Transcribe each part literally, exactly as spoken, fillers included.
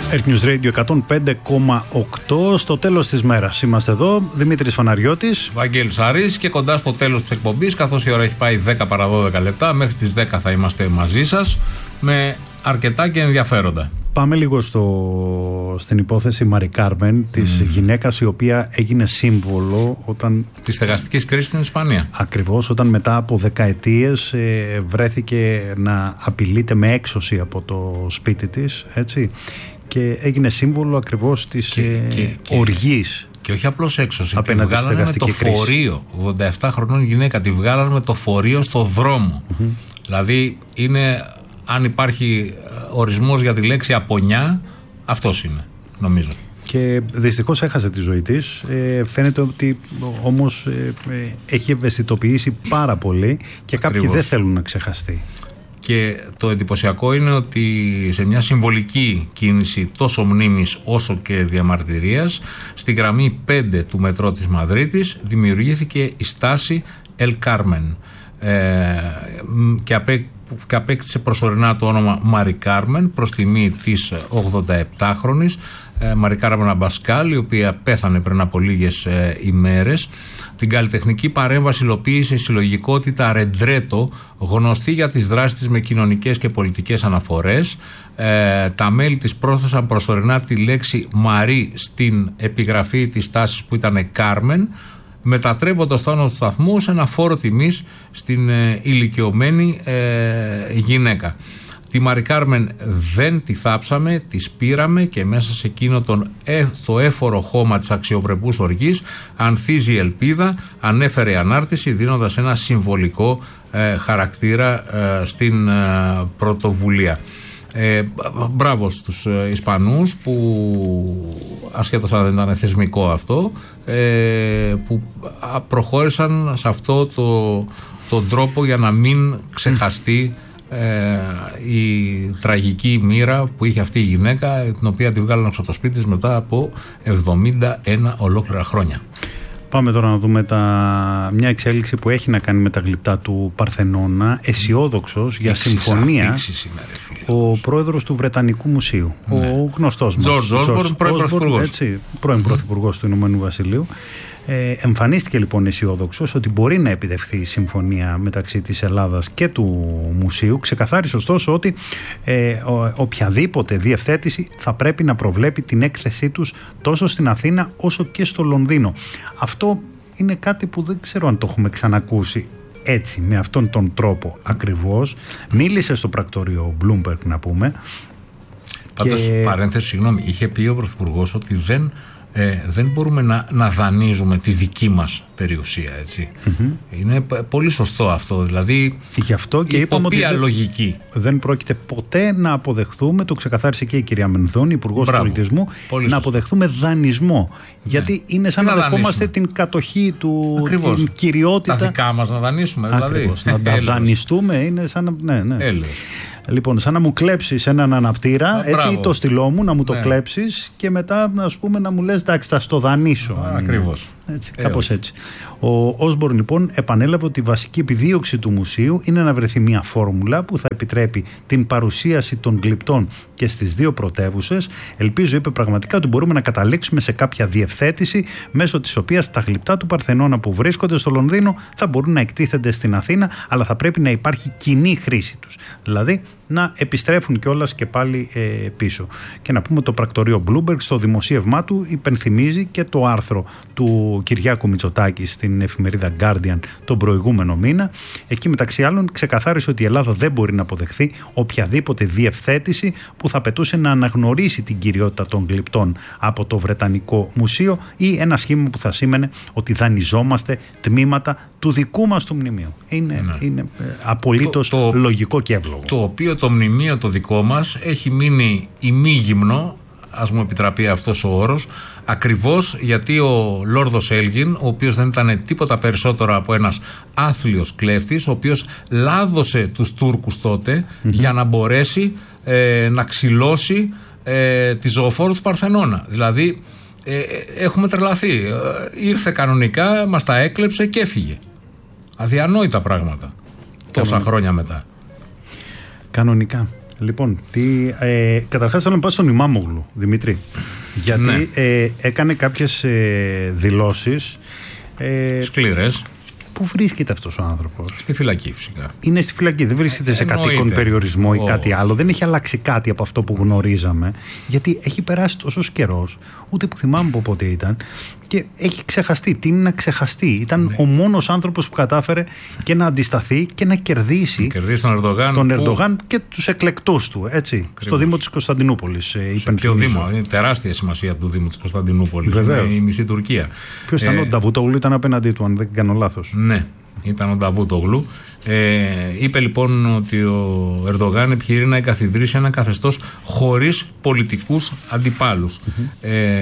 Earth News Radio εκατόν πέντε κόμμα οκτώ. Στο τέλος της μέρας είμαστε εδώ. Δημήτρης Φαναριώτης, Βαγγέλης Άρης, και κοντά στο τέλος της εκπομπής, καθώς η ώρα έχει πάει δέκα παρά δώδεκα λεπτά. Μέχρι τις δέκα θα είμαστε μαζί σας με αρκετά και ενδιαφέροντα. Πάμε λίγο στο, στην υπόθεση Μαρι Κάρμεν, της mm. γυναίκας η οποία έγινε σύμβολο όταν... της στεγαστικής κρίσης στην Ισπανία. Ακριβώς, όταν μετά από δεκαετίες ε, βρέθηκε να απειλείται με έξωση από το σπίτι της, έτσι, και έγινε σύμβολο ακριβώς της και, ε, και, και, οργής. Και όχι απλώς έξωση, τη βγάλανε με το κρίση. Φορείο. ογδόντα επτά χρονών γυναίκα, τη βγάλανε με το φορείο στο δρόμο. Mm-hmm. Δηλαδή είναι... Αν υπάρχει ορισμός για τη λέξη απονιά, αυτός είναι, νομίζω. Και δυστυχώς έχασε τη ζωή της. Ε, φαίνεται ότι όμως ε, ε, έχει ευαισθητοποιήσει πάρα πολύ και Ακριβώς. Κάποιοι δεν θέλουν να ξεχαστεί. Και το εντυπωσιακό είναι ότι σε μια συμβολική κίνηση τόσο μνήμης όσο και διαμαρτυρίας, στη γραμμή πέντε του μετρό της Μαδρίτης δημιουργήθηκε η στάση El Carmen ε, και απέ και απέκτησε προσωρινά το όνομα Μαρι Κάρμεν προς τιμή της ογδονταεπτάχρονης ε, Μαρι Κάρμεν Αμπασκάλ, η οποία πέθανε πριν από λίγες ε, ημέρες. Την καλλιτεχνική παρέμβαση υλοποίησε η συλλογικότητα Ρεντρέτο, γνωστή για τις δράσεις της με κοινωνικές και πολιτικές αναφορές. Ε, τα μέλη της πρόσθεσαν προσωρινά τη λέξη Μαρί στην επιγραφή της τάσης που ήταν Κάρμεν, μετατρέποντας το όνομα του σταθμού σε ένα φόρο τιμής στην ε, ηλικιωμένη ε, γυναίκα. Τη Μαρι Κάρμεν δεν τη θάψαμε, τη πήραμε και μέσα σε εκείνο τον, ε, το έφορο χώμα της αξιοπρεπούς οργής ανθίζει η ελπίδα, ανέφερε η ανάρτηση, δίνοντας ένα συμβολικό ε, χαρακτήρα ε, στην ε, πρωτοβουλία. Ε, μπράβο στους ε, Ισπανούς που, ασχέτως αν δεν ήταν θεσμικό αυτό, ε, που προχώρησαν σε αυτό το, τον τρόπο για να μην ξεχαστεί ε, η τραγική μοίρα που είχε αυτή η γυναίκα, την οποία τη βγάλαν από το σπίτι της μετά από εβδομήντα ένα ολόκληρα χρόνια. Πάμε τώρα να δούμε τα... μια εξέλιξη που έχει να κάνει με τα γλυπτά του Παρθενώνα. Αισιόδοξος για συμφωνία ο πρόεδρος του Βρετανικού Μουσείου, ναι. ο γνωστός μας George Osborne, πρώην πρωθυπουργός, πρώην πρωθυπουργός mm-hmm. του Ηνωμένου Βασιλείου. Ε, εμφανίστηκε λοιπόν αισιόδοξος ότι μπορεί να επιτευχθεί η συμφωνία μεταξύ της Ελλάδας και του Μουσείου. Ξεκαθάρισε ωστόσο ότι ε, ο, οποιαδήποτε διευθέτηση θα πρέπει να προβλέπει την έκθεσή τους τόσο στην Αθήνα όσο και στο Λονδίνο. Αυτό είναι κάτι που δεν ξέρω αν το έχουμε ξανακούσει έτσι, με αυτόν τον τρόπο ακριβώς. Μίλησε στο πρακτορείο Bloomberg, να πούμε. Πάντως, και... παρένθεση, συγγνώμη, είχε πει ο Πρωθυπουργός ότι δεν Ε, δεν μπορούμε να, να δανείζουμε τη δική μας περιουσία, έτσι. Mm-hmm. Είναι πολύ σωστό αυτό, δηλαδή γι' αυτό και είπαμε ότι δεν, λογική. δεν πρόκειται ποτέ να αποδεχθούμε, το ξεκαθάρισε και η κυρία Μενδώνη, Υπουργός Πολιτισμού, να αποδεχθούμε δανεισμό, γιατί ναι. είναι σαν να, να δεχόμαστε την κατοχή του, Ακριβώς. την κυριότητα. Τα δικά μας να δανείσουμε, δηλαδή. Ακριβώς, να τα δανειστούμε είναι σαν να... Ναι, ναι. Λοιπόν, σαν να μου κλέψεις έναν αναπτήρα, Α, έτσι, το στυλό μου, να μου το ναι. κλέψεις και μετά, ας πούμε, να μου λες, εντάξει, θα στο δανείσω. Α, ακριβώς. Έτσι, ε, κάπως όχι. έτσι. Ο Όσμπορν, λοιπόν, επανέλαβε ότι η βασική επιδίωξη του μουσείου είναι να βρεθεί μια φόρμουλα που θα επιτρέπει την παρουσίαση των γλυπτών και στις δύο πρωτεύουσες. Ελπίζω, είπε, πραγματικά ότι μπορούμε να καταλήξουμε σε κάποια διευθέτηση μέσω της οποίας τα γλυπτά του Παρθενώνα που βρίσκονται στο Λονδίνο θα μπορούν να εκτίθενται στην Αθήνα, αλλά θα πρέπει να υπάρχει κοινή χρήση τους. Δηλαδή, να επιστρέφουν κιόλας και πάλι ε, πίσω. Και να πούμε, το πρακτορείο Bloomberg στο δημοσίευμά του υπενθυμίζει και το άρθρο του Κυριάκου Μητσοτάκη στην εφημερίδα Guardian τον προηγούμενο μήνα. Εκεί, μεταξύ άλλων, ξεκαθάρισε ότι η Ελλάδα δεν μπορεί να αποδεχθεί οποιαδήποτε διευθέτηση που θα απαιτούσε να αναγνωρίσει την κυριότητα των γλυπτών από το Βρετανικό Μουσείο ή ένα σχήμα που θα σήμαινε ότι δανειζόμαστε τμήματα του δικού μας του μνημείου. Είναι, ναι. είναι απολύτως το, το, λογικό και εύλογο. Το οποίο το μνημείο το δικό μας έχει μείνει ημίγυμνο, ας μου επιτραπεί αυτός ο όρος, ακριβώς γιατί ο Λόρδος Έλγιν, ο οποίος δεν ήταν τίποτα περισσότερο από ένας άθλιος κλέφτης, ο οποίος λάδωσε τους Τούρκους τότε mm-hmm. για να μπορέσει ε, να ξυλώσει ε, τη ζωοφόρο του Παρθενώνα. Δηλαδή ε, έχουμε τρελαθεί. Ε, ήρθε κανονικά, μας τα έκλεψε και έφυγε. Αδιανόητα πράγματα. Τόσα χρόνια μετά. Κανονικά. Λοιπόν, τι, ε, καταρχάς θέλω να πάω στον Ημάμογλου, Δημήτρη, γιατί ναι. ε, έκανε κάποιες ε, δηλώσεις ε, σκληρές. Πού βρίσκεται αυτός ο άνθρωπος? Στη φυλακή, φυσικά. Είναι στη φυλακή, δεν βρίσκεται ε, σε κατοίκον περιορισμό ή κάτι άλλο. Δεν έχει αλλάξει κάτι από αυτό που γνωρίζαμε, γιατί έχει περάσει τόσος καιρός, ούτε που θυμάμαι από πότε ήταν, και έχει ξεχαστεί. Τι είναι να ξεχαστεί? Ήταν ναι. ο μόνος άνθρωπος που κατάφερε και να αντισταθεί και να κερδίσει, κερδίσει τον Ερντογάν, τον Ερντογάν που... και τους εκλεκτούς του, έτσι, Ακριβώς. στο Δήμο της Κωνσταντινούπολης. Σε ποιο Δήμο? Είναι τεράστια σημασία του Δήμου της Κωνσταντινούπολης. Βεβαίως. Είναι η μισή Τουρκία. Ποιος ήταν? Ε... ο Νταβούτογλου ήταν απέναντί του, αν δεν κάνω λάθος. Ναι. Ήταν ο Νταβούτογλου. Ε, είπε λοιπόν ότι ο Ερντογάν επιχειρεί να εγκαθιδρύσει ένα καθεστώς χωρίς πολιτικούς αντιπάλους. Mm-hmm. Ε,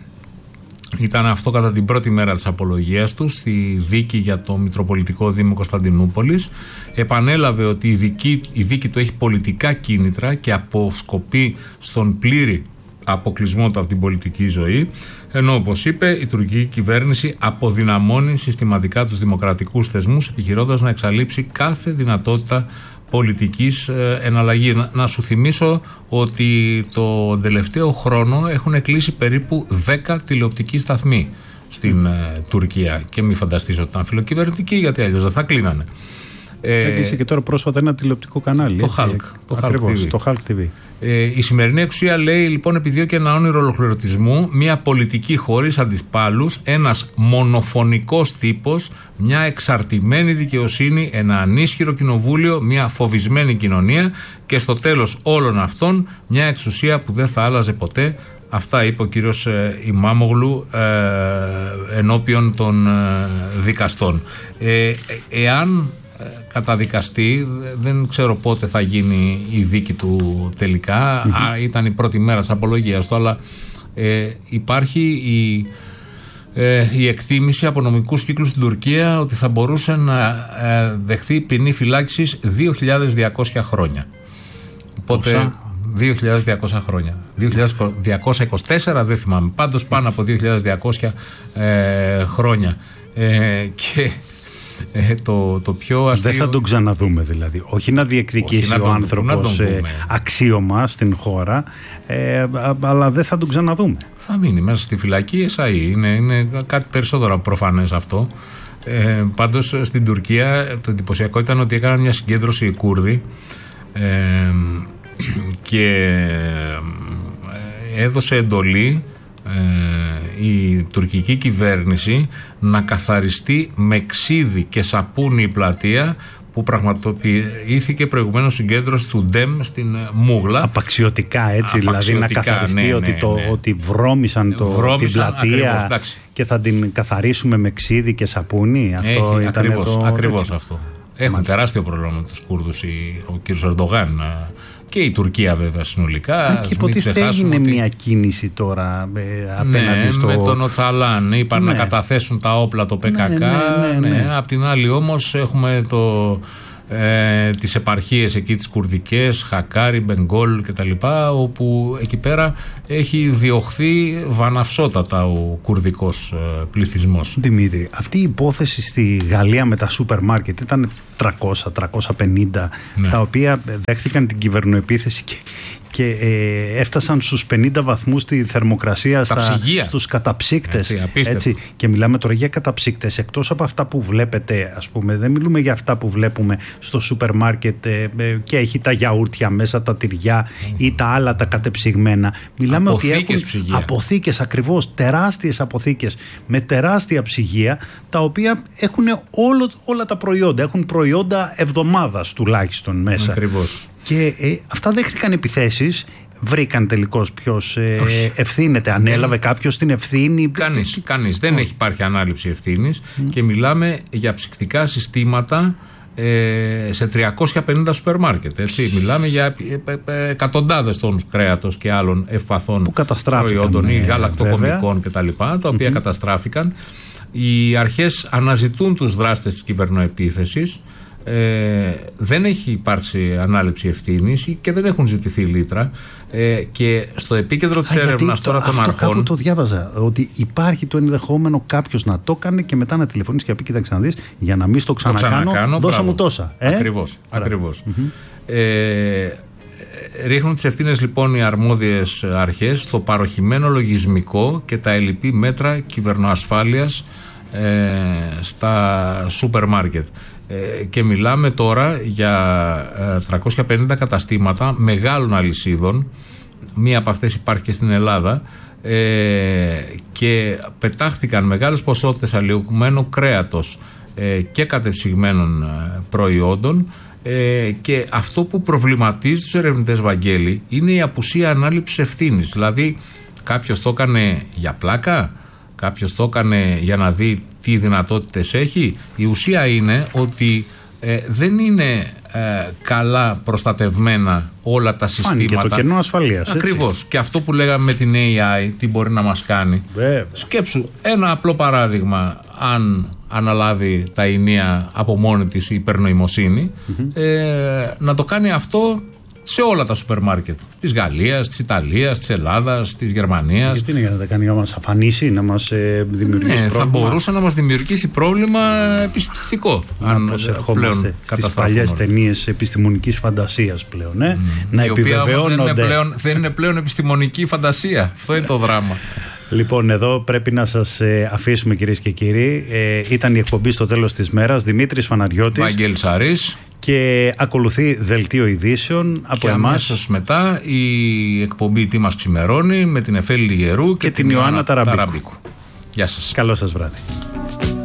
ήταν αυτό κατά την πρώτη μέρα της απολογίας του στη δίκη για το Μητροπολιτικό Δήμο Κωνσταντινούπολης. Επανέλαβε ότι η δίκη, η δίκη του έχει πολιτικά κίνητρα και αποσκοπεί στον πλήρη αποκλεισμό του από την πολιτική ζωή, ενώ όπως είπε η τουρκική κυβέρνηση αποδυναμώνει συστηματικά τους δημοκρατικούς θεσμούς, επιχειρώντας να εξαλείψει κάθε δυνατότητα πολιτικής εναλλαγής. Να, να σου θυμίσω ότι το τελευταίο χρόνο έχουν κλείσει περίπου δέκα τηλεοπτικοί σταθμοί στην mm. Τουρκία, και μη φανταστείς ότι ήταν φιλοκυβερνητικοί, γιατί αλλιώς δεν θα κλείνανε. Έκλεισε και τώρα πρόσφατα ένα τηλεοπτικό κανάλι. Το Χαλκ. Το Ακριβώς, το Χαλκ τι βι. Ε, η σημερινή εξουσία, λέει, λοιπόν, επιδιώκει ένα όνειρο ολοκληρωτισμού, μια πολιτική χωρίς αντιπάλους, ένας μονοφωνικός τύπος, μια εξαρτημένη δικαιοσύνη, ένα ανίσχυρο κοινοβούλιο, μια φοβισμένη κοινωνία και στο τέλος όλων αυτών μια εξουσία που δεν θα άλλαζε ποτέ. Αυτά είπε ο κύριος ε, Ημάμογλου ε, ενώπιον των ε, δικαστών. Ε, ε, εάν καταδικαστεί, δεν ξέρω πότε θα γίνει η δίκη του τελικά. Mm-hmm. Α, ήταν η πρώτη μέρα της απολογίας του, αλλά ε, υπάρχει η, ε, η εκτίμηση από νομικούς κύκλους στην Τουρκία ότι θα μπορούσε να ε, δεχθεί ποινή φυλάκισης δύο χιλιάδες διακόσια χρόνια. Οπότε Πόσα? δύο χιλιάδες διακόσια χρόνια. δύο χιλιάδες διακόσια είκοσι τέσσερα δεν θυμάμαι. Πάντως πάνω από δύο χιλιάδες διακόσια ε, χρόνια. Ε, και Ε, το, το πιο αστείο... Δεν θα τον ξαναδούμε, δηλαδή. Όχι να διεκδικήσει Όχι να ο άνθρωπος ε, αξίωμα στην χώρα, ε, αλλά δεν θα τον ξαναδούμε. Θα μείνει μέσα στη φυλακή ΕΣΑΗ. Είναι, είναι κάτι περισσότερο προφανές αυτό. Ε, πάντως στην Τουρκία το εντυπωσιακό ήταν ότι έκαναν μια συγκέντρωση οι Κούρδοι ε, και έδωσε εντολή Ε, η τουρκική κυβέρνηση να καθαριστεί με ξύδι και σαπούνι η πλατεία που πραγματοποιήθηκε προηγουμένως συγκέντρωση του Ντέμ στην Μούγλα. Απαξιωτικά, έτσι, δηλαδή να καθαριστεί, ναι, ότι, ναι, το, ναι. ότι βρώμισαν, το, βρώμισαν την πλατεία, ακριβώς, και θα την καθαρίσουμε με ξύδι και σαπούνι. Αυτό Έχει, ήταν ακριβώς, το... ακριβώς αυτό. Έχουν Μάλιστα. τεράστιο πρόβλημα με τους Κούρδους ο κ. Ερντογάν και η Τουρκία βέβαια συνολικά. Α, και υποτίθεται έγινε ότι... μια κίνηση τώρα ε, απέναντι ναι, στο... με τον Οτσαλάν είπαν ναι. να καταθέσουν τα όπλα το ΠΚΚ. Ναι, ναι, ναι, ναι. Ναι. Απ' την άλλη όμως έχουμε το... Ε, τις επαρχίες εκεί τις κουρδικές, Χακάρι, Μπενγκόλ και τα λοιπά, όπου εκεί πέρα έχει διωχθεί βαναυσότατα ο κουρδικός ε, πληθυσμός. Δημήτρη, αυτή η υπόθεση στη Γαλλία με τα σούπερ μάρκετ ήταν τριακόσια με τριακόσια πενήντα, ναι. τα οποία δέχθηκαν την κυβερνοεπίθεση και, και ε, έφτασαν στους πενήντα βαθμούς τη θερμοκρασία στα, στους καταψύκτες. Έτσι, έτσι, και μιλάμε τώρα για καταψύκτες, εκτός από αυτά που βλέπετε, ας πούμε, δεν μιλούμε για αυτά που βλέπουμε στο σούπερ μάρκετ ε, ε, και έχει τα γιαούρτια μέσα, τα τυριά mm. ή τα άλλα τα κατεψυγμένα. Μιλάμε αποθήκες ότι έχουν ψυγεία. Αποθήκες, ακριβώς, τεράστιες αποθήκες με τεράστια ψυγεία, τα οποία έχουν όλο, όλα τα προϊόντα, έχουν προϊόντα εβδομάδας τουλάχιστον μέσα. Ακριβώς. Και ε, αυτά δέχτηκαν επιθέσεις. Βρήκαν τελικώς ποιος ε, ευθύνεται, ανέλαβε κάποιος την ευθύνη? Κανείς, κανείς. Δεν έχει υπάρχει ανάληψη ευθύνης mm. και μιλάμε για ψυκτικά συστήματα ε, σε τριακόσια πενήντα σούπερ μάρκετ. Έτσι. Μιλάμε για εκατοντάδες τόνους κρέατος και άλλων ευπαθών προϊόντων ή γαλακτοκομικών κτλ. Τα, τα οποία mm-hmm. καταστράφηκαν. Οι αρχές αναζητούν τους δράστες της κυβερνοεπίθεσης. Ε, δεν έχει υπάρξει ανάληψη ευθύνης και δεν έχουν ζητηθεί λίτρα ε, και στο επίκεντρο της έρευνας τώρα των αρχών. Αυτό κάπου το διάβαζα, ότι υπάρχει το ενδεχόμενο κάποιος να το κάνει και μετά να τηλεφωνήσει και να πει: κοίταξε να δεις, για να μην στο ξανακάνω, το ξανακάνω δώσα μου τόσα. Ε? Ακριβώς, ακριβώς. Mm-hmm. Ε, ρίχνουν τις ευθύνες λοιπόν οι αρμόδιες αρχές στο παροχημένο λογισμικό και τα ελλειπή μέτρα κυβερνοασφάλειας ε, στα σούπερ μάρκετ. Ε, και μιλάμε τώρα για ε, τριακόσια πενήντα καταστήματα μεγάλων αλυσίδων. Μία από αυτές υπάρχει και στην Ελλάδα. Ε, και πετάχτηκαν μεγάλες ποσότητες αλλιωμένου κρέατος ε, και κατεψυγμένων ε, προϊόντων, ε, και αυτό που προβληματίζει τους ερευνητές, Βαγγέλη, είναι η απουσία ανάληψης ευθύνης. Δηλαδή κάποιος το έκανε για πλάκα, κάποιος το έκανε για να δει τι δυνατότητες έχει. Η ουσία είναι ότι ε, δεν είναι ε, καλά προστατευμένα όλα τα συστήματα. Φάνηκε το κενό ασφαλείας. Ακριβώς. Και αυτό που λέγαμε με την έι άι, τι μπορεί να μας κάνει. Βέβαια. Σκέψου ένα απλό παράδειγμα. Αν αναλάβει τα ενία από μόνη της η υπερνοημοσύνη, mm-hmm. ε, να το κάνει αυτό σε όλα τα σούπερ μάρκετ της Γαλλίας, της Ιταλίας, της Ελλάδας, της Γερμανίας. Γιατί είναι για να τα κάνει, να μας αφανίσει, να μας ε, δημιουργήσει ναι, πρόβλημα. Θα μπορούσε να μας δημιουργήσει πρόβλημα επιστημιστικό. Να αν προσερχόμαστε στις παλιές ταινίες επιστημονικής φαντασίας πλέον. Ε? Mm. Να η επιβεβαιώνονται. Δεν είναι, πλέον, δεν είναι πλέον επιστημονική φαντασία. Αυτό είναι το δράμα. Λοιπόν, εδώ πρέπει να σας ε, αφήσουμε, κυρίες και κύριοι. Ε, ήταν η εκπομπή στο τέλος της μέρας. Δημήτρης Φαναριώτης. Βαγγέλης Αρής. Και ακολουθεί δελτίο ειδήσεων από και εμάς. Αμέσως μετά η εκπομπή «Τι μας ξημερώνει» με την Εφέλη Γερού και, και την Ιωάννα Ταραμπίκου. Ταραμπίκου. Γεια σας. Καλό σας βράδυ.